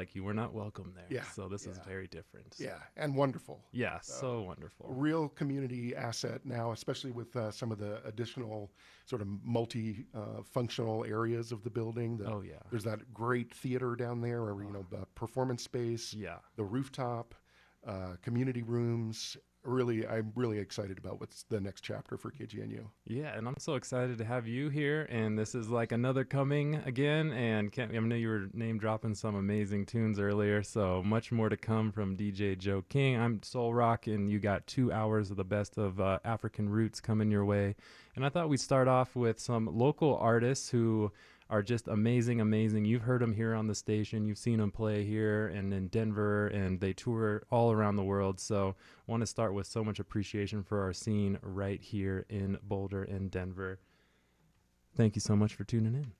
like you were not welcome there. Yeah, So this is yeah. very different. Yeah, and wonderful. Yeah, so wonderful. A real community asset now, especially with some of the additional sort of multi-functional areas of the building. Oh, yeah. There's that great theater down there, or performance space. Yeah. The rooftop, community rooms. Really, I'm really excited about what's the next chapter for KGNU. Yeah, and I'm so excited to have you here. And this is like another coming again. And I know you were name dropping some amazing tunes earlier. So much more to come from DJ Joe King. I'm Soul Rock, and you got 2 hours of the best of African roots coming your way. And I thought we'd start off with some local artists who are just amazing, amazing. You've heard them here on the station. You've seen them play here and in Denver, and they tour all around the world. So I want to start with so much appreciation for our scene right here in Boulder and Denver. Thank you so much for tuning in.